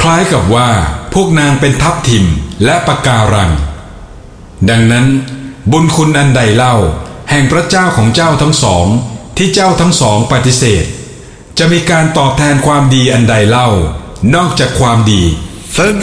คล้ายกับว่าพวกนางเป็นทับทิมและปะการังดังนั้นบุญคุณอันใดเล่าแห่งพระเจ้าของเจ้าทั้งสองที่เจ้าทั้งสองปฏิเสธจะมีการตอบแทนความดีอันใดเล่านอกจากความดี